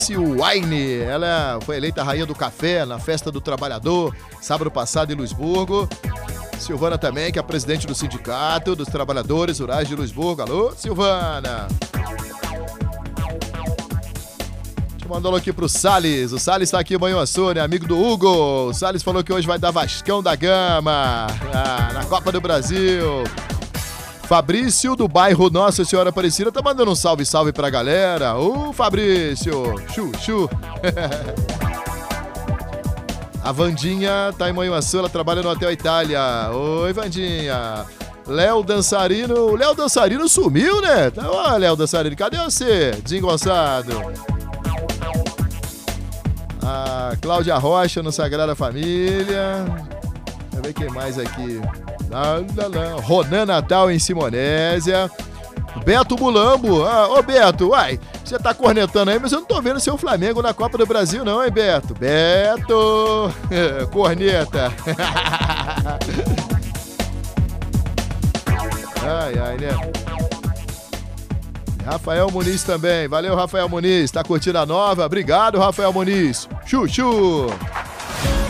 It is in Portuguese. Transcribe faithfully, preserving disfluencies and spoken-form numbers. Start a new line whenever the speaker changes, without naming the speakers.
Wine, ela foi eleita rainha do café na Festa do Trabalhador, sábado passado em Luisburgo. Silvana também, que é a presidente do Sindicato dos Trabalhadores Rurais de Luisburgo. Alô, Silvana! Deixa eu mandar um alô aqui pro Salles. O Salles tá aqui em Manhuaçu, né? Amigo do Hugo. O Salles falou que hoje vai dar Vascão da Gama ah, na Copa do Brasil. Fabrício, do bairro Nossa Senhora Aparecida, tá mandando um salve, salve pra galera. Ô, Fabrício! Chu, chu! A Vandinha tá em Manhuaçu, ela trabalha no Hotel Itália. Oi, Vandinha! Léo Dançarino, o Léo Dançarino sumiu, né? Ó, Léo Dançarino, cadê você? Desengonçado. A Cláudia Rocha, no Sagrada Família. Deixa eu ver quem mais aqui. Ronan Natal em Simonésia. Beto Mulambo. Ah, ô Beto, uai, você tá cornetando aí, mas eu não tô vendo seu Flamengo na Copa do Brasil não, hein, Beto? Beto! Corneta! Ai, ai, né? Rafael Muniz também. Valeu, Rafael Muniz. Tá curtindo a nova? Obrigado, Rafael Muniz. Chuchu!